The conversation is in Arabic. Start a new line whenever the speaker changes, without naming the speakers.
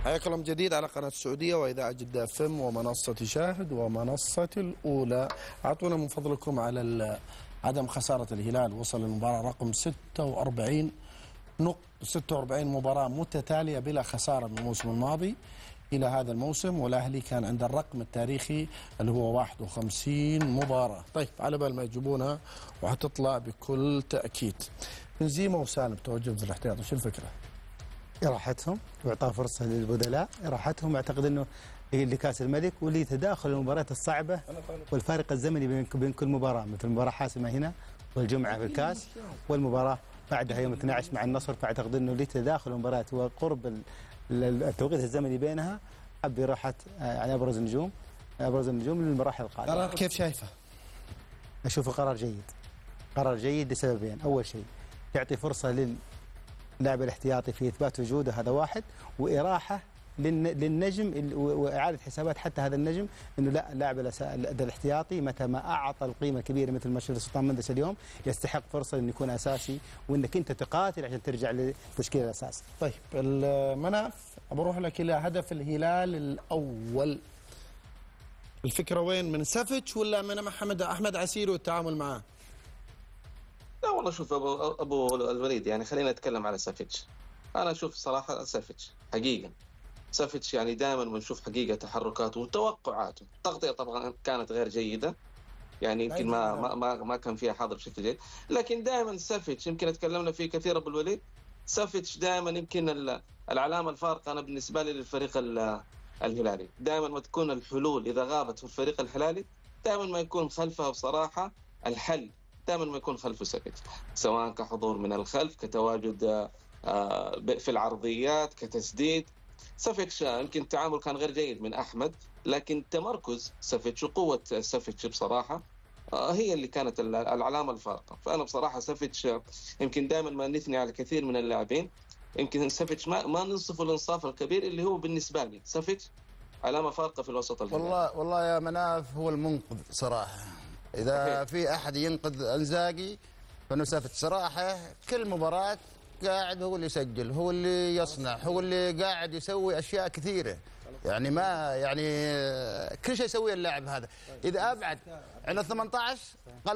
حياكم الله من جديد على قناة السعودية وإذاعة جدة FM ومنصة شاهد ومنصة الأولى. أعطونا من فضلكم على عدم خسارة الهلال. وصل المباراة رقم 46 مباراة متتالية بلا خسارة من الموسم الماضي إلى هذا الموسم، والأهلي كان عند الرقم التاريخي اللي هو 51 مباراة. طيب على بال ما يجيبونها وحتطلع بكل تأكيد. بنزيما وسالم توجه في الاحتياط، شو الفكرة؟
إراحتهم وإعطاء فرصة للبدلاء، إراحتهم أعتقد أنه لكأس الملك واللي تداخل المباريات الصعبة والفارق الزمني بين كل مباراة، مثل مباراة حاسمة هنا والجمعة في الكاس والمباراة بعدها يوم 12 مع النصر، فأعتقد أنه لتداخل المباريات وقرب التوقيت الزمني بينها حب إراحة على أبرز النجوم للمراحل القادمة.
كيف شايفه؟
أشوفه قرار جيد لسببين. أول شيء يعطي فرصة للاعب الاحتياطي في إثبات وجوده، هذا واحد، وإراحة للنجم وإعادة حسابات حتى هذا النجم أنه لا، اللاعب الاحتياطي متى ما أعطى القيمة كبيرة مثل ما شفت سلطان مندس اليوم يستحق فرصة أن يكون أساسي وأنك أنت تقاتل عشان ترجع لتشكيل الأساس.
طيب المناف، بروح لك إلى هدف الهلال الأول. الفكرة وين؟ من سافيتش ولا من أحمد عسيري والتعامل معاه؟
لا والله شوف ابو الوليد، يعني خلينا نتكلم على سافيتش. انا اشوف صراحه سافيتش حقيقه، سافيتش يعني دائما بنشوف حقيقه تحركاته وتوقعاته. التغطيه طبعا كانت غير جيده، يعني يمكن ما كان فيها حاضر بشكل جيد، لكن دائما سافيتش يمكن تكلمنا فيه كثير ابو الوليد. سافيتش دائما يمكن العلامه الفارقه انا بالنسبه لي للفريق الهلالي، دائما ما تكون الحلول اذا غابت في الفريق الهلالي دائما ما يكون خلفها بصراحه الحل، دائما ما يكون خلفه سافيتش، سواء كحضور من الخلف، كتواجد في العرضيات، كتسديد. سافيتش يمكن التعامل كان غير جيد من احمد، لكن تمركز سافيتش وقوه سافيتش بصراحه هي اللي كانت العلامه الفارقه. فانا بصراحه سافيتش يمكن دائما ما نثني على كثير من اللاعبين، يمكن سافيتش ما ننصفه الانصاف الكبير اللي هو بالنسبه لي سافيتش علامه فارقه في الوسط الهلالي.
والله يا مناف هو المنقذ صراحه. إذا في أحد ينقذ أنزاقي فإنه سافيتش صراحة. كل مباراة قاعد هو اللي يسجل، هو اللي يصنع، هو اللي قاعد يسوي أشياء كثيرة. يعني ما يعني كل شيء يسويه اللاعب هذا. إذا أبعد عن 18